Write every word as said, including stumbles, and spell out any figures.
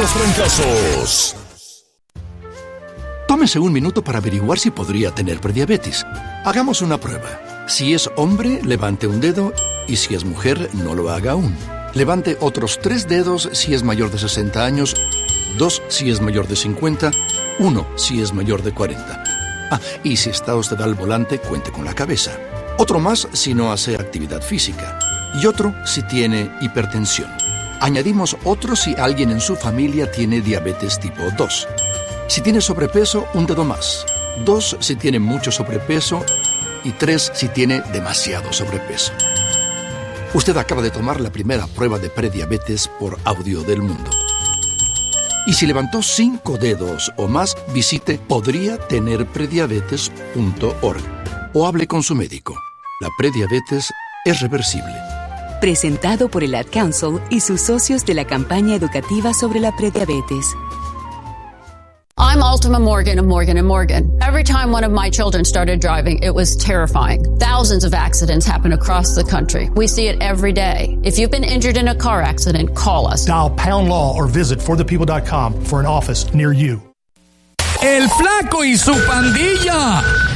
los trancazos. Tómese un minuto para averiguar si podría tener prediabetes. Hagamos una prueba. Si es hombre, levante un dedo, y si es mujer, no lo haga aún. Levante otros tres dedos si es mayor de sesenta años, dos si es mayor de cincuenta, uno si es mayor de cuarenta. Ah, y si está usted al volante, cuente con la cabeza. Otro más si no hace actividad física. Y otro si tiene hipertensión. Añadimos otro si alguien en su familia tiene diabetes tipo dos. Si tiene sobrepeso, un dedo más. Dos si tiene mucho sobrepeso y tres si tiene demasiado sobrepeso. Usted acaba de tomar la primera prueba de prediabetes por Audio del Mundo. Y si levantó cinco dedos o más, visite podría tener prediabetes punto org o hable con su médico. La prediabetes es reversible. Presentado por el Ad Council y sus socios de la campaña educativa sobre la prediabetes. I'm Ultima Morgan of Morgan and Morgan. Every time one of my children started driving, it was terrifying. Thousands of accidents happen across the country. We see it every day. If you've been injured in a car accident, call us. Dial pound law or visit for the people dot com for an office near you. El Flaco y su pandilla.